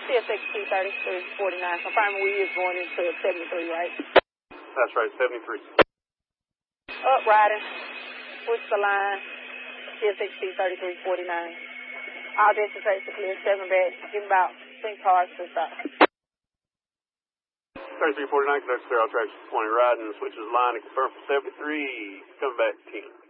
CSXT 3349. Confirming we is going into 73, right? That's right, 73. Up riding. Switch the line. CSXT 3349. All distance trace to clear. 7 back. Give me about 10 cars to stop. 3349, conducts clear all tracks 20 riding. Switches line and confirm for 73. Coming back 10.